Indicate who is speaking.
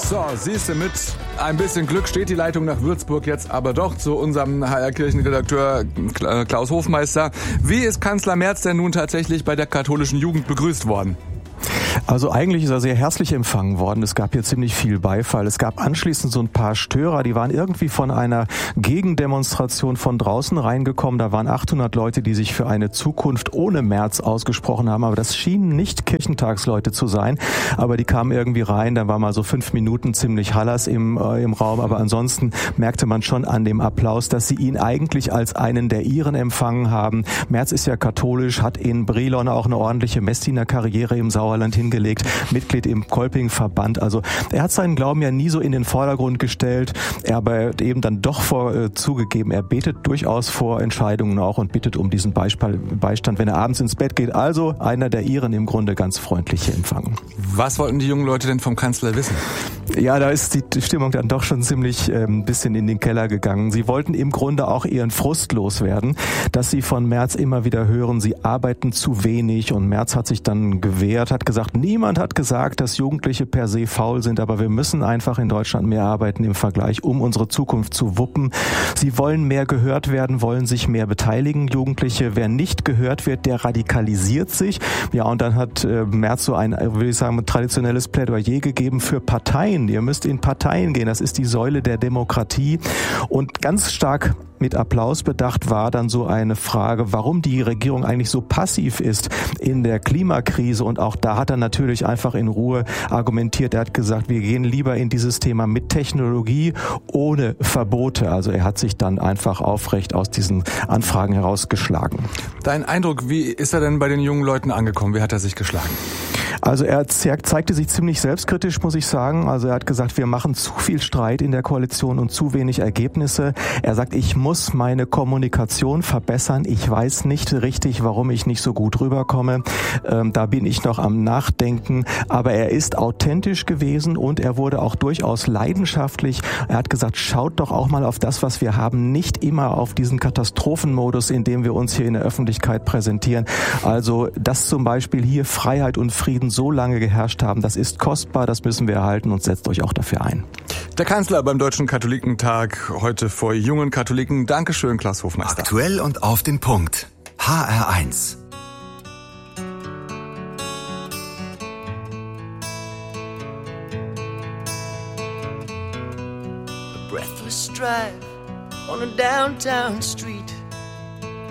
Speaker 1: So, siehst du, mit ein bisschen Glück steht die Leitung nach Würzburg jetzt aber doch zu unserem HR-Kirchenredakteur Klaus Hofmeister. Wie ist Kanzler Merz denn nun tatsächlich bei der katholischen Jugend begrüßt worden?
Speaker 2: Also eigentlich ist er sehr herzlich empfangen worden. Es gab hier ziemlich viel Beifall. Es gab anschließend so ein paar Störer, die waren irgendwie von einer Gegendemonstration von draußen reingekommen. Da waren 800 Leute, die sich für eine Zukunft ohne Merz ausgesprochen haben. Aber das schienen nicht Kirchentagsleute zu sein. Aber die kamen irgendwie rein. Da war mal so 5 Minuten ziemlich Hallas im Raum. Aber ansonsten merkte man schon an dem Applaus, dass sie ihn eigentlich als einen der ihren empfangen haben. Merz ist ja katholisch, hat in Brilon auch eine ordentliche Messdiener-Karriere im Sauerland hingelegt, Mitglied im Kolping-Verband. Also er hat seinen Glauben ja nie so in den Vordergrund gestellt, er aber eben dann doch zugegeben, er betet durchaus vor Entscheidungen auch und bittet um diesen Beistand, wenn er abends ins Bett geht. Also einer der ihren im Grunde ganz freundliche empfangen.
Speaker 1: Was wollten die jungen Leute denn vom Kanzler wissen?
Speaker 2: Ja, da ist die Stimmung dann doch schon ziemlich ein bisschen in den Keller gegangen. Sie wollten im Grunde auch ihren Frust loswerden, dass sie von Merz immer wieder hören, sie arbeiten zu wenig, und Merz hat sich dann gewehrt, hat gesagt, niemand hat gesagt, dass Jugendliche per se faul sind, aber wir müssen einfach in Deutschland mehr arbeiten im Vergleich, um unsere Zukunft zu wuppen. Sie wollen mehr gehört werden, wollen sich mehr beteiligen, Jugendliche. Wer nicht gehört wird, der radikalisiert sich. Ja, und dann hat Merz so ein, würde ich sagen, traditionelles Plädoyer gegeben für Parteien. Ihr müsst in Parteien gehen, das ist die Säule der Demokratie. Und ganz stark mit Applaus bedacht war dann so eine Frage, warum die Regierung eigentlich so passiv ist in der Klimakrise. Und auch da hat er natürlich einfach in Ruhe argumentiert. Er hat gesagt, wir gehen lieber in dieses Thema mit Technologie, ohne Verbote. Also er hat sich dann einfach aufrecht aus diesen Anfragen herausgeschlagen.
Speaker 1: Dein Eindruck, wie ist er denn bei den jungen Leuten angekommen? Wie hat er sich geschlagen?
Speaker 2: Also er zeigte sich ziemlich selbstkritisch, muss ich sagen. Also er hat gesagt, wir machen zu viel Streit in der Koalition und zu wenig Ergebnisse. Er sagt, ich muss meine Kommunikation verbessern. Ich weiß nicht richtig, warum ich nicht so gut rüberkomme. Da bin ich noch am Nachdenken. Aber er ist authentisch gewesen und er wurde auch durchaus leidenschaftlich. Er hat gesagt, schaut doch auch mal auf das, was wir haben. Nicht immer auf diesen Katastrophenmodus, in dem wir uns hier in der Öffentlichkeit präsentieren. Also, dass zum Beispiel hier Freiheit und Frieden so lange geherrscht haben, das ist kostbar, das müssen wir erhalten, und setzt euch auch dafür ein.
Speaker 1: Der Kanzler beim Deutschen Katholikentag heute vor jungen Katholiken. Dankeschön, Klaus Hofmeister.
Speaker 3: Aktuell und auf den Punkt. HR1.
Speaker 4: A breathless drive on a downtown street.